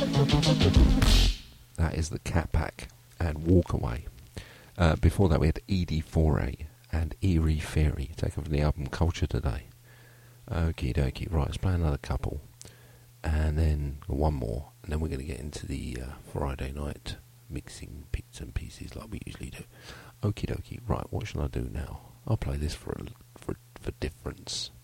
That is the Cat Pack and Walk Away. Before that we had Edie Foray and Eerie Fairy, taken from the album Culture Today. Okie dokie, right, let's play another couple. And then one more, and then we're going to get into the Friday night mixing bits and pieces like we usually do. Okie dokie, right, what shall I do now? I'll play this for difference.